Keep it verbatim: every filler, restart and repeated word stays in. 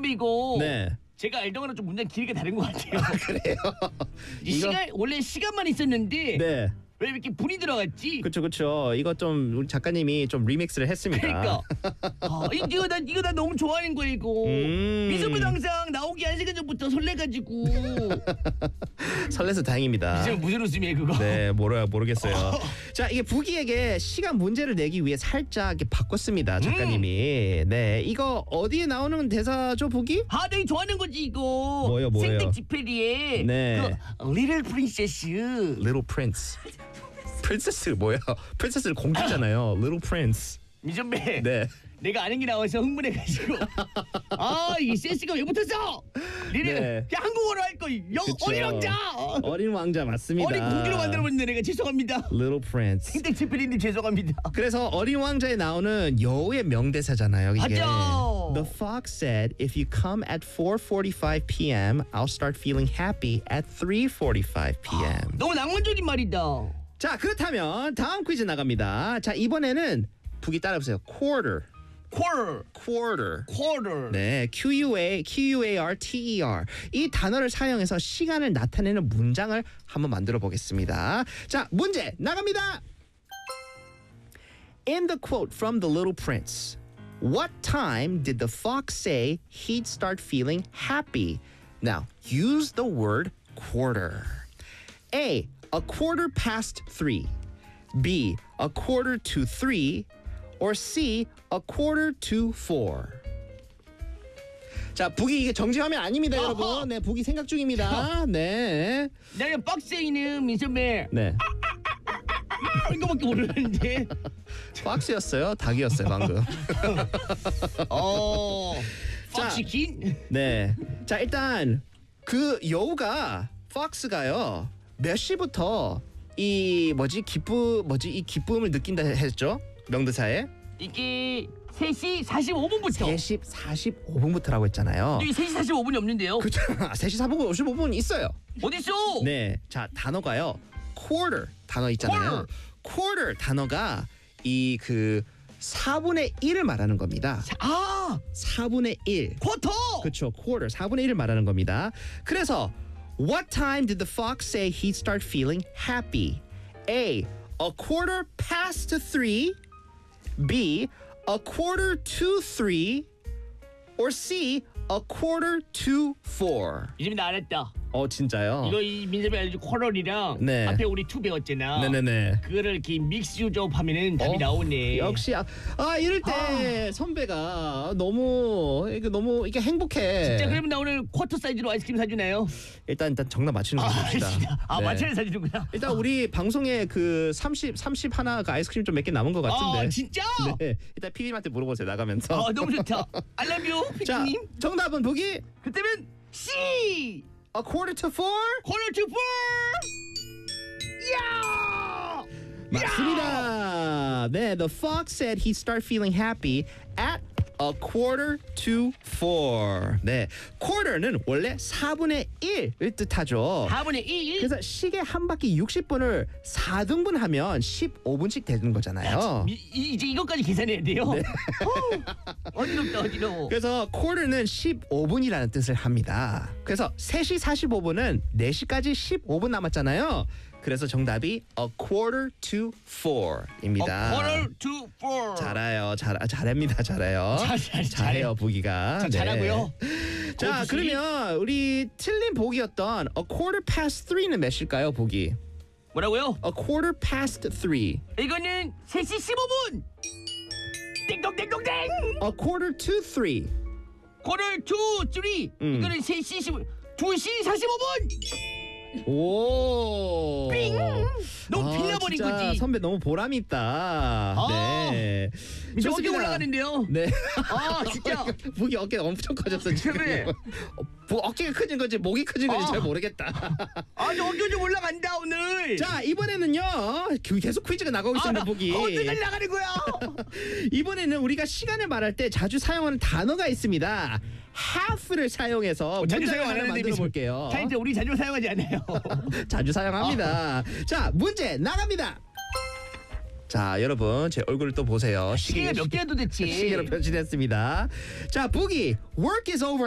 민선배 이거 네. 제가 알던 거랑 좀 문장 길이가 다른 것 같아요. 그래요? 이 이거- 시간 원래 시간만 있었는데 네. 왜 이렇게 분이 들어갔지? 그렇죠, 그렇죠. 이거 좀 우리 작가님이 좀 리믹스를 했습니다. 그러니까 아, 이거 나 이거 나 너무 좋아하는 거야 이거. 음. 민선배 항상 나오기 한 시간 전부터 설레가지고. 설레서 다행입니다. 지금 무슨 웃음이에요 그거? 네, 모르 모르겠어요. 자, 이게 부기에게 시간 문제를 내기 위해 살짝 이렇게 바꿨습니다, 작가님이. 네, 이거 어디에 나오는 대사죠, 부기? 아, 내가 좋아하는 거지 이거. 뭐요, 뭐요? 생tek 지페리에 네. 그 리틀 프린세스. Little Prince. 프린세스 뭐야? 프린세스는 공주잖아요. Little Prince. 민선배. 네. 내가 아는 게 나와서 흥분해가지고 아 이 센스가 왜 붙었어? 리틀 네. 야 한국어로 할 거. 영 그쵸. 어린 왕자. 어린 왕자 맞습니다. 어린 공주로 만들어버렸네 내가 죄송합니다. Little Prince. 생텍 지페리님 죄송합니다. 그래서 어린 왕자에 나오는 여우의 명대사잖아요. 이게. 맞죠. The fox said, "If you come at four forty-five p.m., I'll start feeling happy at three forty-five p.m." 너무 낭만적인 말이다. 자, 그렇다면 다음 퀴즈 나갑니다. 자, 이번에는 북이 따라해보세요. Quarter. quarter, Quarter. quarter. 네, Q-U-A, Q-U-A-R-T-E-R. 이 단어를 사용해서 시간을 나타내는 문장을 한번 만들어 보겠습니다. 자, 문제 나갑니다. In the quote from The Little Prince, what time did the fox say he'd start feeling happy? Now, use the word quarter. A, a quarter past three. B, a quarter to three. Or C, a quarter to four. 자, 북이 이게 정지화면 아닙니다, 어허. 여러분. 네, 북이 생각 중입니다. 네. 나는 박스에 있는 민선배 네. 아, 이거밖에 모르는데. 박스였어요? 닭이었어요, 방금. 어, 자. 퍽치킨? 네. 자, 일단 그 여우가 폭스가요. 몇 시부터 이 뭐지? 기쁨 뭐지? 이 기쁨을 느낀다 했죠? 명대사에. 이게 세 시 사십오 분부터. 세 시 사십오 분부터라고 했잖아요. 여기 세 시 사십오 분이 없는데요. 그죠? 세 시 사십오 분, 오십오 분 있어요. 어딨어? 네. 자, 단어가요. quarter 단어 있잖아요. quarter 단어가 이 그 사분의 일을 말하는 겁니다. 아, 사분의 일. 쿼터. 그렇죠. quarter 사분의 일을 말하는 겁니다. 그래서 what time did the fox say he'd start feeling happy? A, a quarter past three. B, a quarter to three. Or C, a quarter to four. 이제는 나 알았다. 어, 진짜요? 이거 이 민섭이 알려준 쿼럴이랑 네. 앞에 우리 투 배웠잖아. 네네네. 그거를 이렇게 믹스 유저업하면은 답이 어, 나오네. 역시 아, 아 이럴 때 선배가 너무 이게 너무 이게 행복해. 자, 그러면 나 오늘 쿼터 사이즈로 아이스크림 사주나요? 일단 일단 정답 맞추는 거 아, 봅시다. 진짜. 아, 네. 맞춰야 사주는구나. 일단 우리 방송에 그 삼십 삼십 하나 그 아이스크림 좀 몇 개 남은 것 같은데. 아, 진짜? 네. 일단 피디님한테 물어보세요 나가면서. 아, 너무 좋다. I love you, 자, 피디님. 정답은 보기 그때면 C. a quarter to four. 쿼터 투 포. 야! 맞습니다. 네, the fox said he'd start feeling happy at a quarter to four. 네, quarter는 원래 사분의 일을 뜻하죠. 사분의 일. 그래서 시계 한 바퀴 육십 분을 사 등분하면 십오 분씩 되는 거잖아요. 이, 이- 이제 이것까지 계산해야 돼요. 네. 어우, 어지럽다 어지러워. 그래서 quarter는 십오 분이라는 뜻을 합니다. 그래서 세 시 사십오 분은 네 시까지 십오 분 남았잖아요. 그래서 정답이 a quarter to four입니다. 쿼터 투 포. 잘해요. 잘 잘합니다. 잘해요. 잘, 잘, 잘해요, 보기가. 자, 잘하고요. 자, 고수씨. 그러면 우리 틀린 보기였던 a quarter past three는 몇 시일까요, 보기? 뭐라고요? A quarter past three. 이거는 세 시 십오 분. 띵동띵동띵. A quarter to three. 쿼터 투 쓰리. 음. 이거는 세 시 십오. 두 시 사십오 분. 오. 삥! 너무 빛나버린 진짜 거지. 선배 너무 보람 있다. 아. 네. 이제 어깨 좋습니다. 올라가는데요. 네. 아, 진짜. 목이 어깨가 엄청 커졌어 지금. 그래. 어, 뭐 어깨가 커진 건지 목이 커진 건지 아. 잘 모르겠다. 아, 저 어깨 좀 올라간다 오늘. 자, 이번에는요. 그 계속 퀴즈가 나가고 있습니다, 아, 보기. 어디까지 나가는 거야? 이번에는 우리가 시간을 말할 때 자주 사용하는 단어가 있습니다. half를 사용해서 자주 문장을 사용 안 하나 하는데 만들어 볼게요. 자, 이제 우리 자주 사용하지 않아요. 자주 사용합니다. 자, 문제 나갑니다. 자, 여러분 제 얼굴을 또 보세요. 시계가 몇 개야 도대체? 시계로 표시됐습니다. 자, 보기 work is over